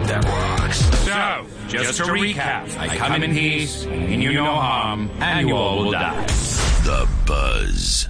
that rocks. So, just to recap, I come in peace, and you no harm, and you all will die. The Buzz.